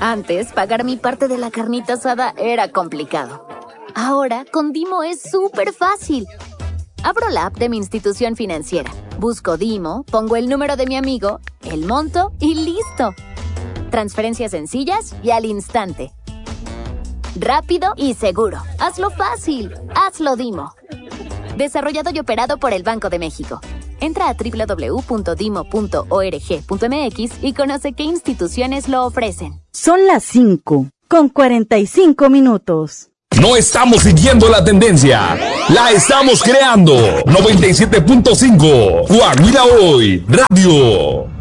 Antes, pagar mi parte de la carnita asada era complicado. Ahora, con Dimo es súper fácil. Abro la app de mi institución financiera, busco Dimo, pongo el número de mi amigo, el monto y ¡listo! Transferencias sencillas y al instante. Rápido y seguro. Hazlo fácil. Hazlo Dimo. Desarrollado y operado por el Banco de México. Entra a www.dimo.org.mx y conoce qué instituciones lo ofrecen. Son las 5:45. No estamos siguiendo la tendencia, la estamos creando. 97.5 Coahuila Hoy Radio.